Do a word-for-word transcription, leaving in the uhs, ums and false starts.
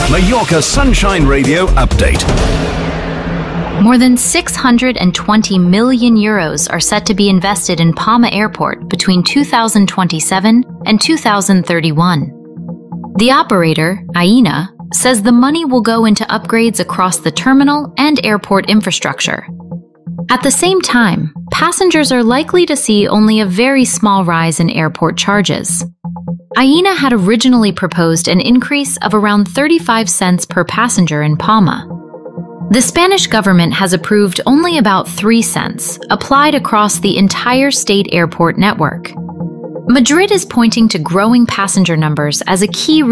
Mallorca Sunshine Radio Update. More than six hundred twenty million euros are set to be invested in Palma Airport between two thousand twenty-seven and two thousand thirty-one. The operator, Aena, says the money will go into upgrades across the terminal and airport infrastructure. At the same time, passengers are likely to see only a very small rise in airport charges. Aena had originally proposed an increase of around thirty-five cents per passenger in Palma. The Spanish government has approved only about three cents, applied across the entire state airport network. Madrid is pointing to growing passenger numbers as a key